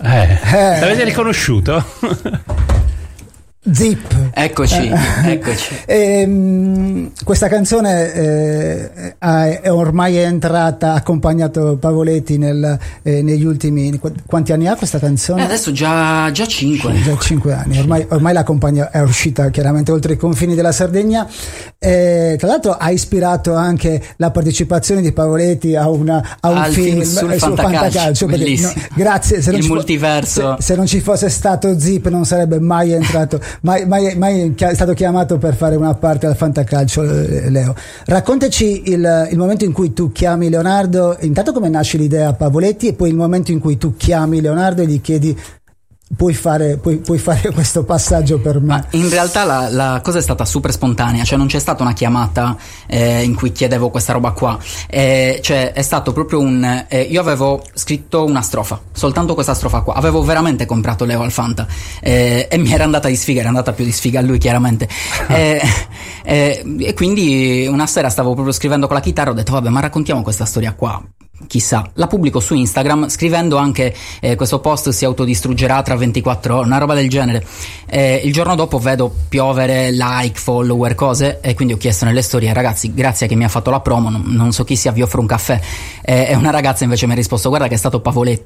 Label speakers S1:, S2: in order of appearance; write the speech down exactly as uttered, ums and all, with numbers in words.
S1: Eh, eh. L'avete riconosciuto?
S2: Zip.
S3: Eccoci,
S2: eh,
S3: eccoci.
S2: Eh, questa canzone eh, è ormai è entrata, ha accompagnato Pavoletti nel, eh, negli ultimi, quanti anni ha questa canzone?
S3: Eh, adesso già, già cinque.
S2: Già cinque anni, ormai, ormai la compagna è uscita chiaramente oltre i confini della Sardegna. Eh, tra l'altro ha ispirato anche la partecipazione di Pavoletti a, una, a un
S3: Al
S2: film,
S3: film sul
S2: sul
S3: fantacalcio,
S2: perché, no, grazie, se
S3: il
S2: non
S3: multiverso.
S2: Se, se non ci fosse stato Zip non sarebbe mai entrato, mai, mai, mai è stato chiamato per fare una parte al fantacalcio. Leo, raccontaci il, il momento in cui tu chiami Leonardo, intanto come nasce l'idea a Pavoletti, e poi il momento in cui tu chiami Leonardo e gli chiedi: puoi fare, puoi, puoi fare questo passaggio per me.
S3: Ma in realtà la, la cosa è stata super spontanea, cioè non c'è stata una chiamata eh, in cui chiedevo questa roba qua, eh, cioè è stato proprio un eh, io avevo scritto una strofa, soltanto questa strofa qua, avevo veramente comprato Leo al Fanta eh, e mi era andata di sfiga, era andata più di sfiga a lui chiaramente eh, eh, e quindi una sera stavo proprio scrivendo con la chitarra, ho detto vabbè, ma raccontiamo questa storia qua, chissà, la pubblico su Instagram scrivendo anche eh, questo post si autodistruggerà tra ventiquattro ore, una roba del genere. Eh, il giorno dopo vedo piovere like, follower, cose, e quindi ho chiesto nelle storie: ragazzi, grazie a chi mi ha fatto la promo, non, non so chi sia, vi offro un caffè. Eh, e una ragazza invece mi ha risposto: guarda che è stato Pavoletti.